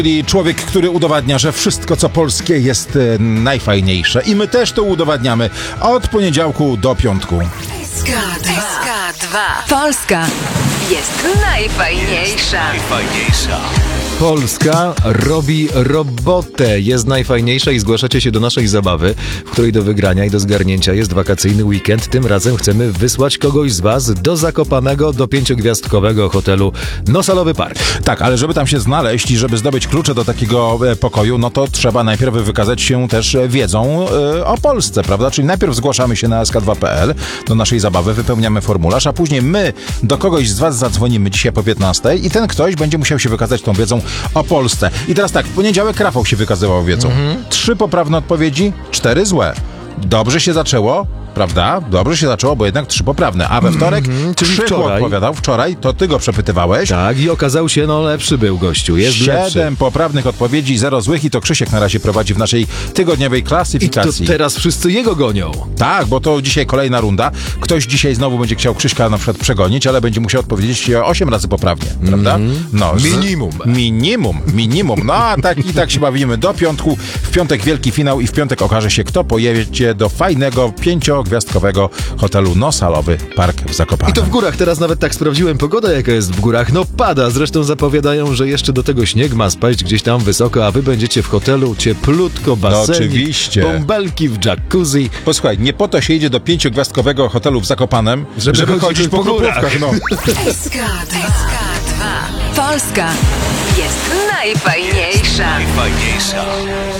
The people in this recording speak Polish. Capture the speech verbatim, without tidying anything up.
Czyli człowiek, który udowadnia, że wszystko co polskie jest e, najfajniejsze. I my też to udowadniamy od poniedziałku do piątku. S K dwa. Polska jest najfajniejsza. Najfajniejsza. Polska robi robotę, jest najfajniejsza i zgłaszacie się do naszej zabawy, w której do wygrania i do zgarnięcia jest wakacyjny weekend. Tym razem chcemy wysłać kogoś z was do Zakopanego, do pięciogwiazdkowego hotelu Nosalowy Park. Tak, ale żeby tam się znaleźć i żeby zdobyć klucze do takiego e, pokoju, no to trzeba najpierw wykazać się też wiedzą e, o Polsce, prawda? Czyli najpierw zgłaszamy się na S K dwa kropka P L do naszej zabawy, wypełniamy formularz, a później my do kogoś z was zadzwonimy dzisiaj po piętnastej i ten ktoś będzie musiał się wykazać tą wiedzą o Polsce. I teraz tak, w poniedziałek Rafał się wykazywał wiedzą. Mhm. Trzy poprawne odpowiedzi, cztery złe. Dobrze się zaczęło, prawda? Dobrze się zaczęło, bo jednak trzy poprawne. A we wtorek mm-hmm, czyli Krzychu wczoraj. odpowiadał. Wczoraj to ty go przepytywałeś. Tak, i okazał się, no lepszy był gościu, jest Siedem lepszy. poprawnych odpowiedzi, zero złych i to Krzysiek na razie prowadzi w naszej tygodniowej I to klasyfikacji. teraz wszyscy jego gonią. Tak, bo to dzisiaj kolejna runda. Ktoś dzisiaj znowu będzie chciał Krzyśka na przykład przegonić, ale będzie musiał odpowiedzieć osiem razy poprawnie, prawda? No, z... Minimum. Minimum, minimum. No a tak i tak się bawimy do piątku. W piątek wielki finał i w piątek okaże się, kto pojedzie do fajnego, pięciogwiazdkowego hotelu Nosalowy Park w Zakopanem. I to w górach, teraz nawet tak sprawdziłem pogoda jaka jest w górach, no pada, zresztą zapowiadają, że jeszcze do tego śnieg ma spaść gdzieś tam wysoko, a wy będziecie w hotelu, cieplutko, basenik, No oczywiście. bąbelki w jacuzzi. Posłuchaj, nie po to się jedzie do pięciogwiazdkowego hotelu w Zakopanem, Żeby żeby, chodzić chodzić po po górach. kroplówkach, no. S K dwa. Polska jest najfajniejsza. Najfajniejsza.